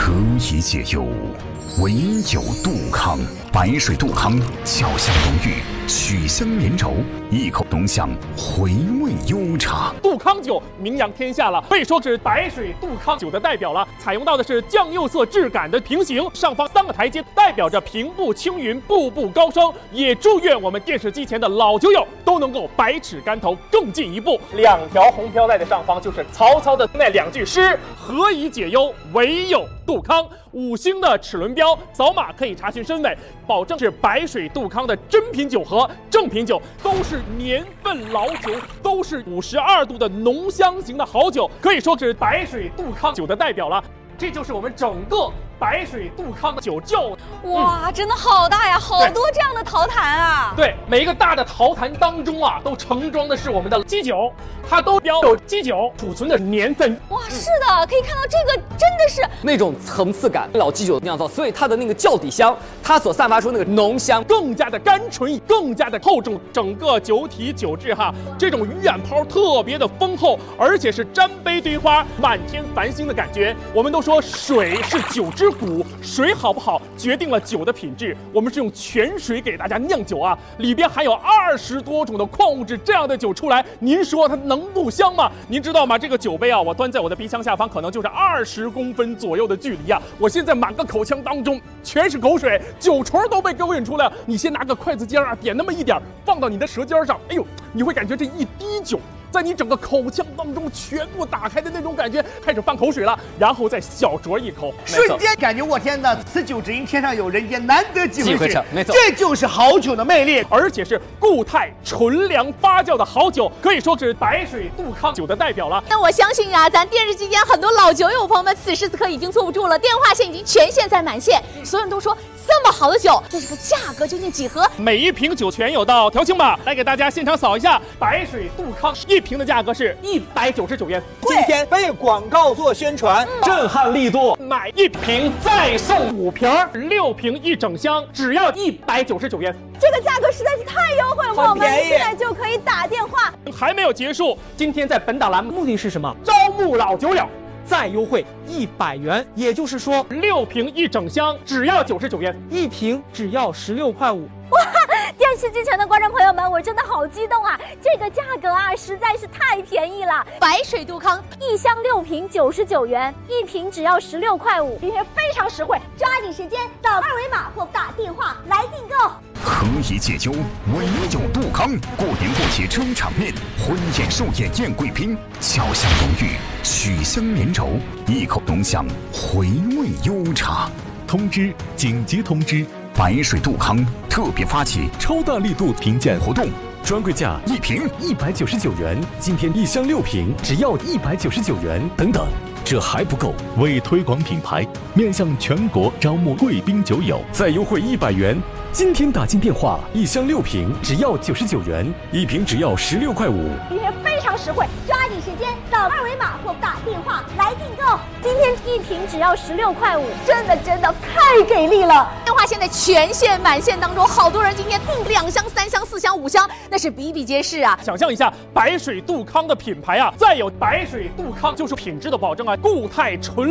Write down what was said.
何以解忧，唯有杜康。白水杜康，俏香浓郁，曲香绵稠，一口浓香，回味悠长。 杜康酒名扬天下了，可以说是白水杜康酒的代表了。采用到的是酱釉色质感的平行，上方3个台阶代表着平步青云，步步高升。也祝愿我们电视机前的老酒友都能够百尺竿头更进一步。2条红飘带的上方就是曹操的那2句诗：何以解忧，唯有杜康。5星的齿轮标，扫码可以查询身位，保证是白水杜康的真品酒和正品酒，都是年份老酒，都是52度的浓香型的好酒，可以说是白水杜康酒的代表了。这就是我们整个白水杜康的酒窖。 哇，真的好大呀，好多这样的陶坛啊！ 对，每一个大的陶坛当中啊，都盛装的是我们的基酒，它都标有基酒储存的年份。 哇，是的，可以看到这个真的是那种层次感，老基酒酿造，所以它的那个窖底香，它所散发出那个浓香更加的甘醇，更加的厚重。整个酒体酒质哈，这种鱼眼泡特别的丰厚，而且是沾杯堆花，满天繁星的感觉。我们都说水是酒之骨，水好不好决定了酒的品质。我们是用泉水给大家酿酒啊，里边含有20多种的矿物质，这样的酒出来，您说它能不香吗？您知道吗？这个酒杯啊，我端在我的鼻腔下方，可能就是20公分左右的距离啊。我现在满个口腔当中全是口水，酒唇都被勾引出来了。你先拿个筷子尖啊，点那么一点，放到你的舌尖上，哎呦，你会感觉这一滴酒在你整个口腔当中全部打开的那种感觉，开始泛口水了，然后再小酌一口， 瞬间感觉我天哪，此酒只应天上有人间，难得几回尝， 没错， 这就是好酒的魅力， 而且是固态纯粮发酵的好酒，可以说是白水杜康酒的代表了。 那我相信啊，咱电视机前很多老酒友朋友们，此时此刻已经坐不住了，电话线已经全线在满线，所有人都说这么好的酒，这个价格究竟几何？ 每一瓶酒全有到调清吧，来给大家现场扫一下，白水杜康1瓶的价格是199元。 今天为广告做宣传，震撼力度， 买1瓶再送5瓶，6瓶1整箱，只要199元。 这个价格实在是太优惠了，我们现在就可以打电话。 还没有结束，今天在本档栏目目的是什么？ 招募老酒友。 再优惠100元，也就是说 6瓶1整箱只要99元 ，1瓶只要16块5。 哇！电视机前的观众朋友们，我真的好激动啊！这个价格啊，实在是太便宜了。白水杜康1箱6瓶99元，1瓶只要16块5，并且非常实惠。抓紧时间扫2维码或打电话来订购。 何以解忧，唯有杜康。过年过节撑场面，婚宴寿宴宴贵宾，俏香浓郁，曲香绵稠，一口浓香，回味悠长。 通知！紧急通知！ 白水杜康特别发起超大力度评价活动， 专柜价 1瓶 199元，今天1箱6瓶只要199元。等等，这还不够！为推广品牌，面向全国招募贵宾酒友，再优惠100元。今天打进电话，1箱6瓶只要99元，1瓶只要16块5， 并且非常实惠。抓紧时间扫2维码或打电话来订购。今天1瓶只要16块5，真的太给力了！电话现在全线满线当中，好多人今天订2箱、3箱、4箱、5箱，那是比比皆是啊！ 想象一下，白水杜康的品牌啊，再有白水杜康就是品质的保证啊，固态纯